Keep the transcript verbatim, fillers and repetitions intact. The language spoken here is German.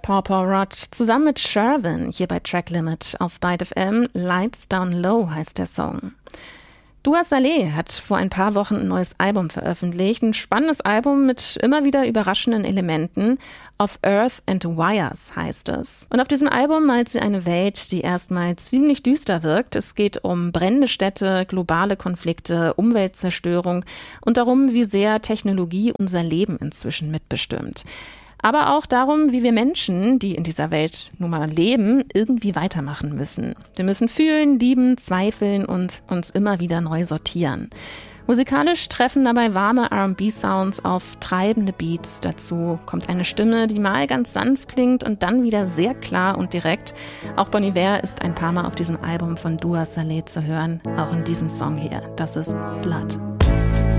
Paw Paw Rod zusammen mit Shervin hier bei Track Limit auf Byte F M. Lights Down Low heißt der Song. Dua Saleh hat vor ein paar Wochen ein neues Album veröffentlicht. Ein spannendes Album mit immer wieder überraschenden Elementen. Of Earth and Wires heißt es. Und auf diesem Album malt sie eine Welt, die erstmal ziemlich düster wirkt. Es geht um brennende Städte, globale Konflikte, Umweltzerstörung und darum, wie sehr Technologie unser Leben inzwischen mitbestimmt. Aber auch darum, wie wir Menschen, die in dieser Welt nun mal leben, irgendwie weitermachen müssen. Wir müssen fühlen, lieben, zweifeln und uns immer wieder neu sortieren. Musikalisch treffen dabei warme R and B-Sounds auf treibende Beats. Dazu kommt eine Stimme, die mal ganz sanft klingt und dann wieder sehr klar und direkt. Auch Bon Iver ist ein paar Mal auf diesem Album von Dua Saleh zu hören, auch in diesem Song hier. Das ist Flood.